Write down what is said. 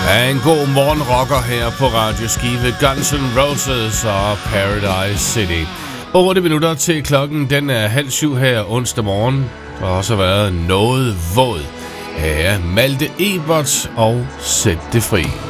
En god morgenrocker her på Radio Skive. Guns N' Roses og Paradise City. 8 minutter til klokken, den er 6:30 her onsdag morgen. Der har også været noget våd. Her er Malte Ebert og Sæt det fri.